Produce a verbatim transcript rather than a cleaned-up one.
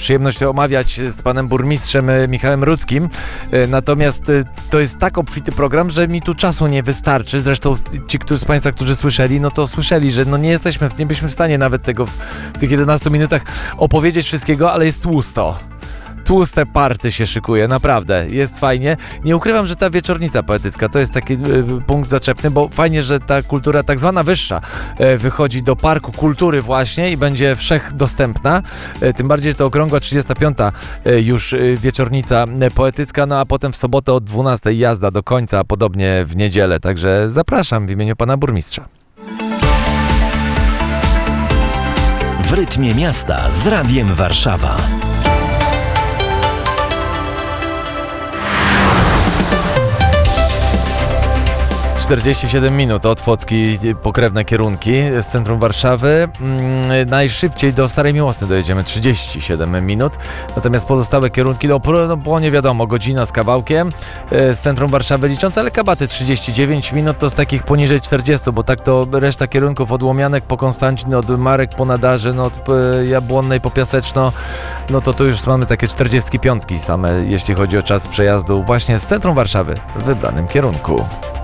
przyjemność omawiać z panem burmistrzem Michałem Rudzkim. Natomiast to jest tak obfity program, że mi tu czasu nie wystarczy. Zresztą ci którzy z państwa, którzy słyszeli, no to słyszeli, że no nie jesteśmy, nie byliśmy w stanie nawet tego w, w tych jedenastu minutach opowiedzieć wszystkiego, ale jest tłusto. Tłuste party się szykuje, naprawdę, jest fajnie. Nie ukrywam, że ta wieczornica poetycka to jest taki y, punkt zaczepny, bo fajnie, że ta kultura tak zwana wyższa y, wychodzi do Parku Kultury właśnie i będzie wszechdostępna. Y, tym bardziej, że to okrągła trzydziesta piąta y, już y, wieczornica y, poetycka, no a potem w sobotę od dwunastej jazda do końca, a podobnie w niedzielę. Także zapraszam w imieniu pana burmistrza. W rytmie miasta z Radiem Warszawa. czterdzieści siedem minut od Focki, pokrewne kierunki z centrum Warszawy. Hmm, najszybciej do Starej Miłosny dojedziemy trzydzieści siedem minut, natomiast pozostałe kierunki, no, no bo nie wiadomo, godzina z kawałkiem z centrum Warszawy licząc, ale Kabaty trzydzieści dziewięć minut to z takich poniżej czterdziestu, bo tak to reszta kierunków od Łomianek po Konstancin, od Marek po Nadarze, no, od Jabłonnej po Piaseczno, no to tu już mamy takie czterdziestki piątki same, jeśli chodzi o czas przejazdu właśnie z centrum Warszawy w wybranym kierunku.